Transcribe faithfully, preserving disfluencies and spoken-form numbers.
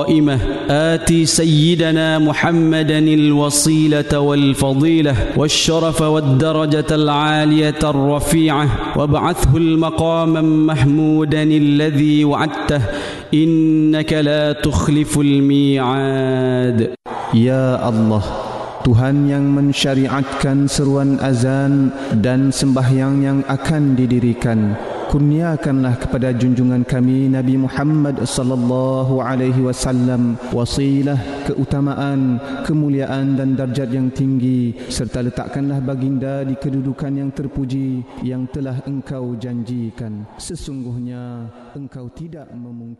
قائمة آتي سيدنا محمدا الوصيلة والفضيلة والشرف والدرجة العالية الرفيعة وابعثه المقاما محمودا الذي وعدته إنك لا تخلف الميعاد. Ya Allah, Tuhan yang mensyariatkan seruan azan dan sembahyang yang akan didirikan, kurniakanlah kepada junjungan kami Nabi Muhammad sallallahu alaihi wasallam wasilah, keutamaan, kemuliaan dan darjat yang tinggi, serta letakkanlah baginda di kedudukan yang terpuji yang telah engkau janjikan. Sesungguhnya engkau tidak memungkinkan